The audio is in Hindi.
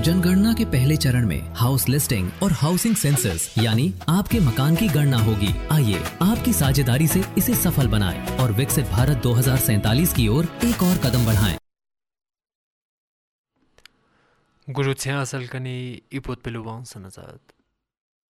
जनगणना के पहले चरण में हाउस लिस्टिंग और हाउसिंग सेंसस यानी आपके मकान की गणना होगी। आइए आपकी साझेदारी से इसे सफल बनाएं और विकसित भारत 2047 की ओर एक और कदम बढ़ाएं। गुरुत्वाकर्षण असलकनी इपोत पेलुवान सनजात